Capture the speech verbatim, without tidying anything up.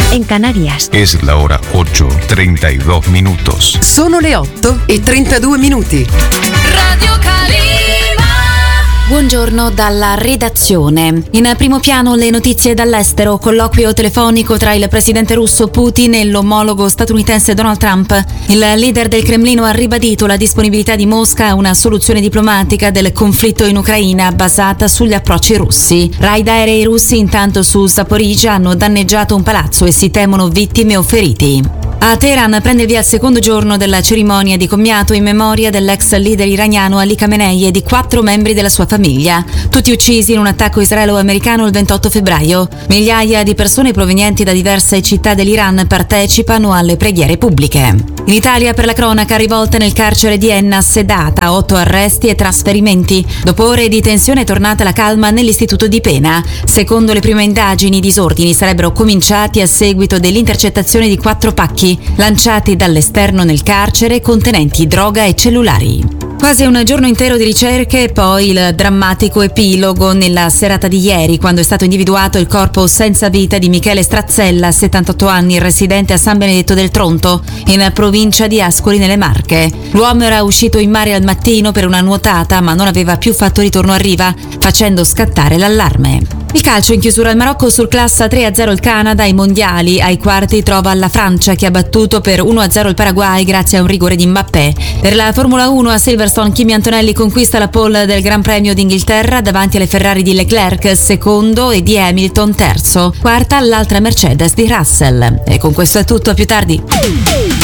en Canarias. Es la hora ocho, treinta y dos minutos. Sono le otto e trentadue minuti. Radio Calima. Buongiorno dalla redazione. In primo piano le notizie dall'estero. Colloquio telefonico tra il presidente russo Putin e l'omologo statunitense Donald Trump. Il leader del Cremlino ha ribadito la disponibilità di Mosca a una soluzione diplomatica del conflitto in Ucraina basata sugli approcci russi. Raid aerei russi intanto su Zaporizhzhia hanno danneggiato un palazzo e si temono vittime o feriti. A Teheran prende il via il secondo giorno della cerimonia di commiato in memoria dell'ex leader iraniano Ali Khamenei e di quattro membri della sua famiglia, tutti uccisi in un attacco israelo-americano il ventotto febbraio. Migliaia di persone provenienti da diverse città dell'Iran partecipano alle preghiere pubbliche. In Italia, per la cronaca, rivolta nel carcere di Enna, sedata, otto arresti e trasferimenti. Dopo ore di tensione è tornata la calma nell'istituto di pena. Secondo le prime indagini, i disordini sarebbero cominciati a seguito dell'intercettazione di quattro pacchi lanciati dall'esterno nel carcere contenenti droga e cellulari. Quasi un giorno intero di ricerche e poi il drammatico epilogo nella serata di ieri, quando è stato individuato il corpo senza vita di Michele Strazzella, settantotto anni, residente a San Benedetto del Tronto, in provincia di Ascoli nelle Marche. L'uomo era uscito in mare al mattino per una nuotata, ma non aveva più fatto ritorno a riva, facendo scattare l'allarme. Il calcio in chiusura al Marocco sul classa tre a zero il Canada ai mondiali. Ai quarti trova la Francia che ha battuto per uno a zero il Paraguay grazie a un rigore di Mbappé. Per la Formula uno a Silverstone Kimi Antonelli conquista la pole del Gran Premio d'Inghilterra davanti alle Ferrari di Leclerc secondo e di Hamilton terzo. Quarta l'altra Mercedes di Russell. E con questo è tutto, a più tardi.